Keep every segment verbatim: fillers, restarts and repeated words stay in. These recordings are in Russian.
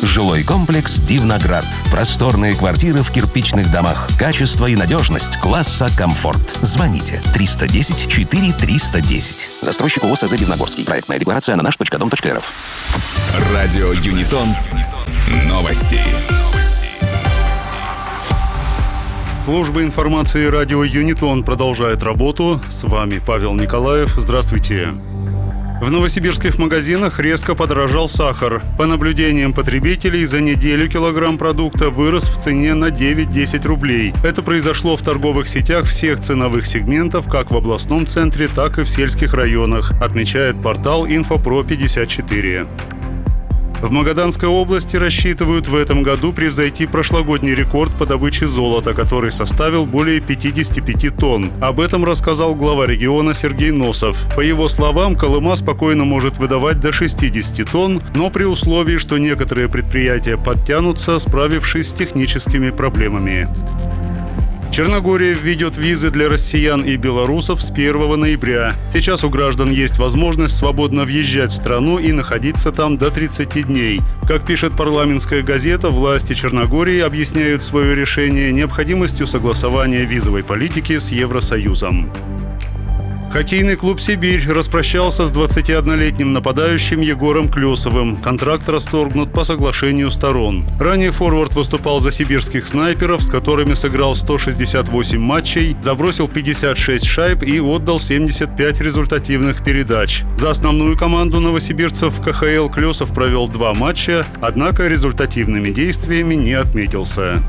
Жилой комплекс «Дивноград». Просторные квартиры в кирпичных домах. Качество и надежность класса комфорт. Звоните триста десять четыре триста десять. Застройщик ООО СЗ «Дивногорский». Проектная декларация на наш точка дом точка эр эф. Радио Юнитон. Новости. Служба информации радио Юнитон продолжает работу. С вами Павел Николаев. Здравствуйте. В новосибирских магазинах резко подорожал сахар. По наблюдениям потребителей, за неделю килограмм продукта вырос в цене на девять-десять рублей. Это произошло в торговых сетях всех ценовых сегментов, как в областном центре, так и в сельских районах, отмечает портал инфопро пятьдесят четыре. В Магаданской области рассчитывают в этом году превзойти прошлогодний рекорд по добыче золота, который составил более пятьдесят пять тонн. Об этом рассказал глава региона Сергей Носов. По его словам, Колыма спокойно может выдавать до шестьдесят тонн, но при условии, что некоторые предприятия подтянутся, справившись с техническими проблемами. Черногория введет визы для россиян и белорусов с первого ноября. Сейчас у граждан есть возможность свободно въезжать в страну и находиться там до тридцати дней. Как пишет парламентская газета, власти Черногории объясняют свое решение необходимостью согласования визовой политики с Евросоюзом. Хоккейный клуб «Сибирь» распрощался с двадцатиоднолетним нападающим Егором Клесовым. Контракт расторгнут по соглашению сторон. Ранее форвард выступал за сибирских снайперов, с которыми сыграл сто шестьдесят восемь матчей, забросил пятьдесят шесть шайб и отдал семьдесят пять результативных передач. За основную команду новосибирцев в ка ха эл Клесов провел два матча, однако результативными действиями не отметился.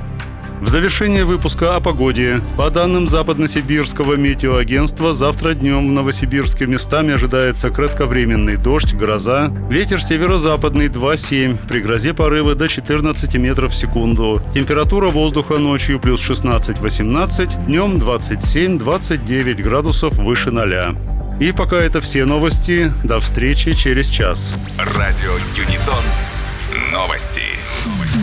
В завершение выпуска о погоде. По данным Западносибирского метеоагентства, завтра днем в Новосибирске местами ожидается кратковременный дождь, гроза. Ветер северо-западный два-семь, при грозе порывы до четырнадцати метров в секунду. Температура воздуха ночью плюс шестнадцать-восемнадцать, днем двадцать семь-двадцать девять градусов выше ноля. И пока это все новости. До встречи через час. Радио Юнитон. Новости.